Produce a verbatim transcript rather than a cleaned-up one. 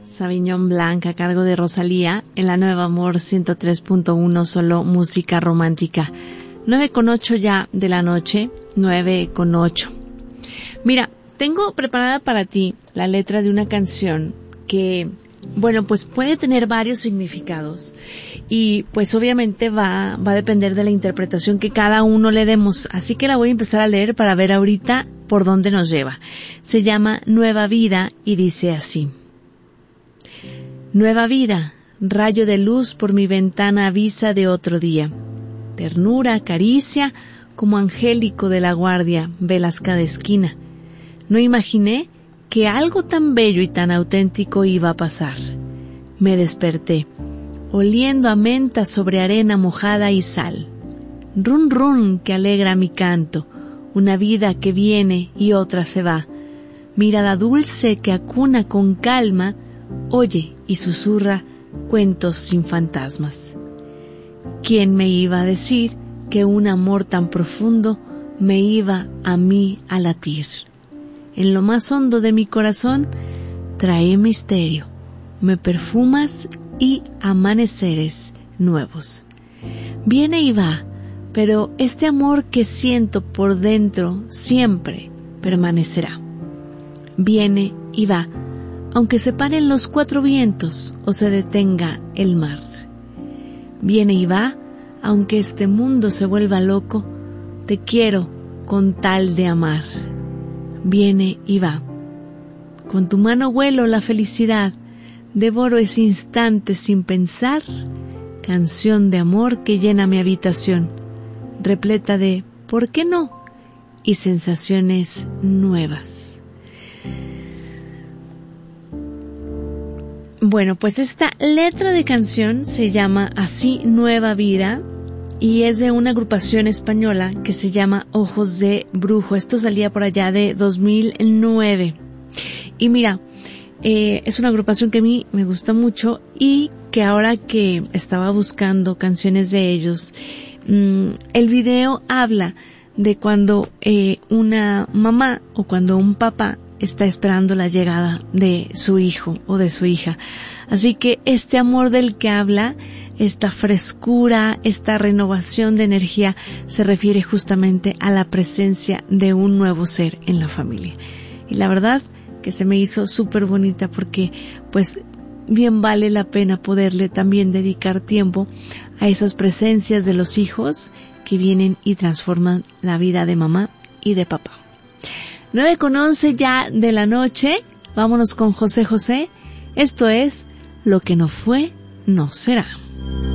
Sauvignon Blanc a cargo de Rosalía en la Nueva Amor ciento tres punto uno, solo música romántica. nueve con ocho ya de la noche, nueve con ocho. Mira, tengo preparada para ti la letra de una canción que, bueno, pues puede tener varios significados y pues obviamente va, va a depender de la interpretación que cada uno le demos. Así que la voy a empezar a leer para ver ahorita por dónde nos lleva. Se llama Nueva Vida y dice así. Nueva vida, rayo de luz por mi ventana avisa de otro día. Ternura, caricia, como angélico de la guardia, velas cada esquina. No imaginé que algo tan bello y tan auténtico iba a pasar. Me desperté, oliendo a menta sobre arena mojada y sal. Run run que alegra mi canto, una vida que viene y otra se va. Mirada dulce que acuna con calma, oye y susurra cuentos sin fantasmas. ¿Quién me iba a decir que un amor tan profundo me iba a mí a latir? En lo más hondo de mi corazón trae misterio, me perfumas y amaneceres nuevos. Viene y va, pero este amor que siento por dentro siempre permanecerá. Viene y va, aunque se paren los cuatro vientos o se detenga el mar. Viene y va, aunque este mundo se vuelva loco, te quiero con tal de amar. Viene y va. Con tu mano vuelo la felicidad, devoro ese instante sin pensar, canción de amor que llena mi habitación, repleta de ¿por qué no? Y sensaciones nuevas. Bueno, pues esta letra de canción se llama así Nueva Vida y es de una agrupación española que se llama Ojos de Brujo. Esto salía por allá de dos mil nueve. Y mira, eh, es una agrupación que a mí me gusta mucho y que ahora que estaba buscando canciones de ellos, mmm, el video habla de cuando eh, una mamá o cuando un papá está esperando la llegada de su hijo o de su hija. Así que este amor del que habla, esta frescura, esta renovación de energía, se refiere justamente a la presencia de un nuevo ser en la familia. Y la verdad que se me hizo súper bonita porque pues bien vale la pena poderle también dedicar tiempo a esas presencias de los hijos que vienen y transforman la vida de mamá y de papá. nueve con once ya de la noche, vámonos con José José. Esto es Lo que no fue, no será.